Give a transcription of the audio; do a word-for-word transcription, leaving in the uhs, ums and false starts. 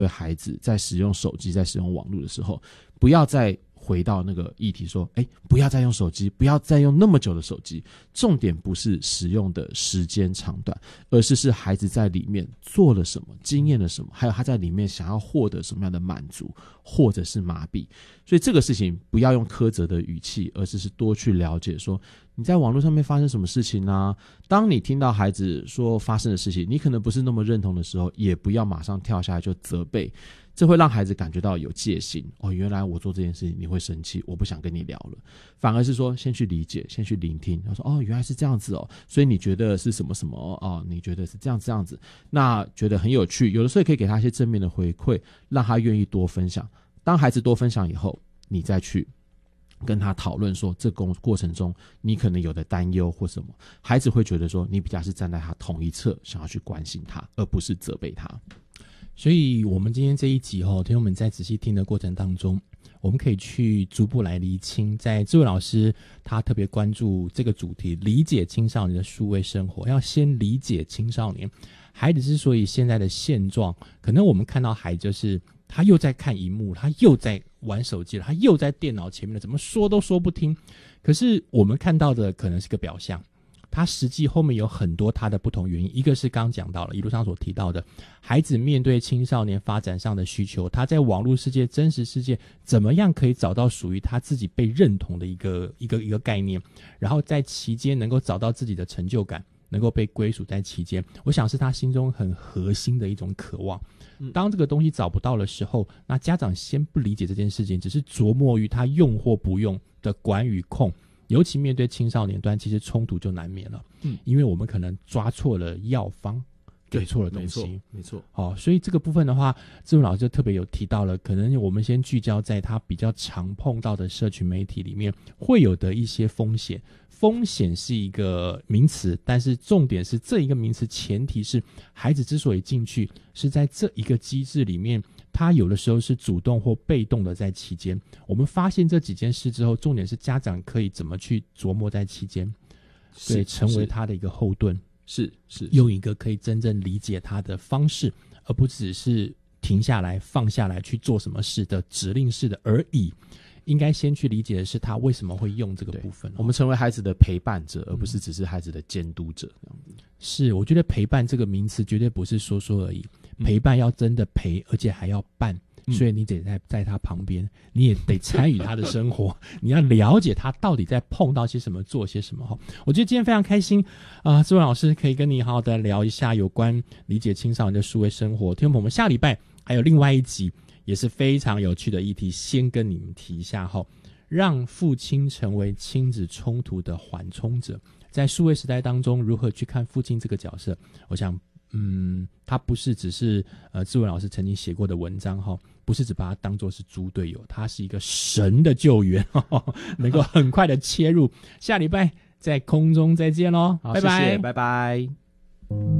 孩子在使用手机在使用网络的时候，不要再回到那个议题说，哎，不要再用手机，不要再用那么久的手机。重点不是使用的时间长短，而是是孩子在里面做了什么，经验了什么，还有他在里面想要获得什么样的满足或者是麻痹。所以这个事情不要用苛责的语气，而是是多去了解说你在网络上面发生什么事情啊。当你听到孩子说发生的事情，你可能不是那么认同的时候，也不要马上跳下来就责备，这会让孩子感觉到有戒心。哦，原来我做这件事情你会生气，我不想跟你聊了。反而是说先去理解，先去聆听，然后说哦，原来是这样子哦，所以你觉得是什么什么哦，你觉得是这样这样子，那觉得很有趣。有的时候也可以给他一些正面的回馈，让他愿意多分享。当孩子多分享以后，你再去跟他讨论说这个过程中你可能有的担忧或什么，孩子会觉得说你比较是站在他同一侧，想要去关心他，而不是责备他。 所以我们今天这一集哦，听友们在仔细听的过程当中，我们可以去逐步来厘清，在智慧老师他特别关注这个主题，理解青少年的数位生活，要先理解青少年孩子之所以现在的现状，可能我们看到孩子就是他又在看荧幕，他又在玩手机了，他又在电脑前面了，怎么说都说不听。可是我们看到的可能是个表象，他实际后面有很多他的不同原因。一个是刚刚讲到了一路上所提到的，孩子面对青少年发展上的需求，他在网络世界真实世界怎么样可以找到属于他自己被认同的一个一个一个概念，然后在期间能够找到自己的成就感，能够被归属在期间，我想是他心中很核心的一种渴望。当这个东西找不到的时候，那家长先不理解这件事情，只是琢磨于他用或不用的管与控，尤其面对青少年端，其实冲突就难免了。嗯，因为我们可能抓错了药方，给错了东西。 没错，没错。 好、哦，所以这个部分的话，志文老师就特别有提到了，可能我们先聚焦在他比较常碰到的社群媒体里面会有的一些风险。风险是一个名词，但是重点是这一个名词前提是孩子之所以进去是在这一个机制里面，他有的时候是主动或被动的在期间。我们发现这几件事之后，重点是家长可以怎么去琢磨在期间，对，成为他的一个后盾， 是是用一个可以真正理解他的方式，而不只是停下来放下来去做什么事的指令式的而已。应该先去理解的是他为什么会用这个部分、哦、 我们成为孩子的陪伴者，而不是只是孩子的监督者、嗯、 是，我觉得陪伴这个名词绝对不是说说而已、嗯、陪伴要真的陪，而且还要伴、嗯、所以你得在在他旁边，你也得参与他的生活你要了解他到底在碰到些什么，做些什么。我觉得今天非常开心啊、呃，志文老师可以跟你好好的聊一下有关理解青少年的数位生活。听众朋友们，下礼拜还有另外一集也是非常有趣的议题，先跟你们提一下哈，让父亲成为亲子冲突的缓冲者，在数位时代当中如何去看父亲这个角色。我想嗯，他不是只是呃志文老师曾经写过的文章哈，不是只把他当作是猪队友，他是一个神的救援，能够很快的切入。下礼拜在空中再见咯，拜拜， 谢谢，拜拜。